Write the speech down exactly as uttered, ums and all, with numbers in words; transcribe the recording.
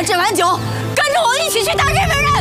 完这碗酒，跟着我一起去打日本人。